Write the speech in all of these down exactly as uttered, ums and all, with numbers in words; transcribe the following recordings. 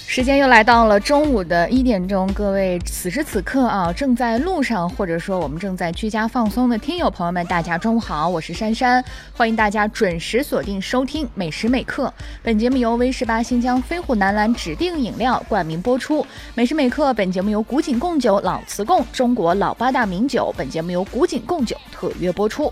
时间又来到了中午的一点钟，各位此时此刻啊，正在路上或者说我们正在居家放松的听友朋友们，大家中午好，我是珊珊，欢迎大家准时锁定收听每时每刻。本节目由 V 十八新疆飞虎男篮指定饮料冠名播出。每时每刻，本节目由古井贡酒、老瓷贡中国老八大名酒，本节目由古井贡酒特约播出。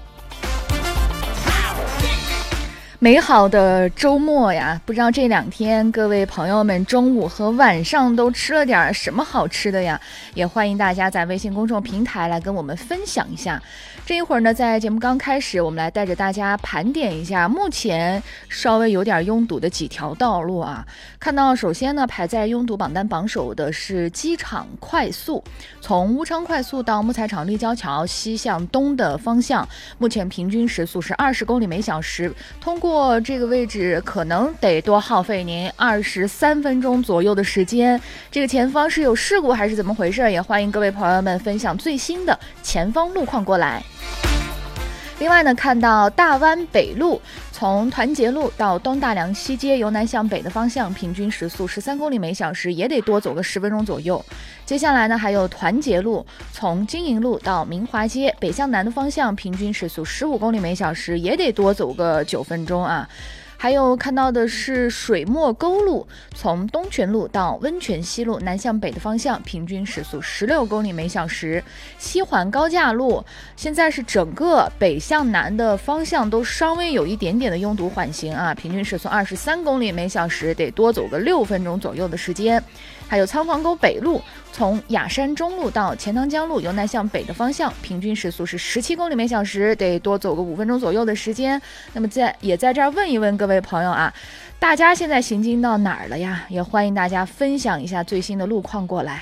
美好的周末呀，不知道这两天各位朋友们中午和晚上都吃了点什么好吃的呀？也欢迎大家在微信公众平台来跟我们分享一下。这一会儿呢，在节目刚开始，我们来带着大家盘点一下目前稍微有点拥堵的几条道路啊。看到首先呢，排在拥堵榜单榜首的是机场快速，从乌昌快速到木材厂立交桥西向东的方向，目前平均时速是二十公里每小时，通过过这个位置可能得多耗费您二十三分钟左右的时间。这个前方是有事故还是怎么回事？也欢迎各位朋友们分享最新的前方路况过来。另外呢，看到大湾北路从团结路到东大梁西街由南向北的方向，平均时速十三公里每小时，也得多走个十分钟左右。接下来呢，还有团结路从金银路到明华街北向南的方向，平均时速十五公里每小时，也得多走个九分钟啊。还有看到的是水墨沟路从东泉路到温泉西路南向北的方向，平均时速十六公里每小时。西环高架路现在是整个北向南的方向都稍微有一点点的拥堵缓行啊，平均时速二十三公里每小时，得多走个六分钟左右的时间。还有仓房沟北路从雅山中路到钱塘江路由南向北的方向，平均时速是十七公里每小时，得多走个五分钟左右的时间。那么在也在这儿问一问各位朋友啊，大家现在行经到哪儿了呀？也欢迎大家分享一下最新的路况过来。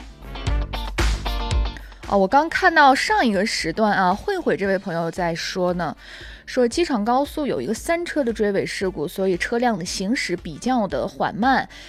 哦，我刚看到上一个时段啊，慧慧这位朋友在说呢，说机场高速有一个三车的追尾事故，所以车辆的行驶比较的缓慢，